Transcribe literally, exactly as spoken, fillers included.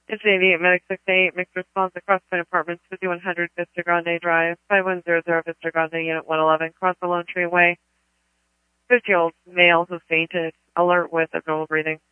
It's eighty-eight Medic six eight, mixed response across Point Apartments, fifty-one hundred Vista Grande Drive, five one zero zero Vista Grande, Unit one eleven, cross the Lone Tree Way. fifty-year-old male who fainted, alert with abnormal breathing.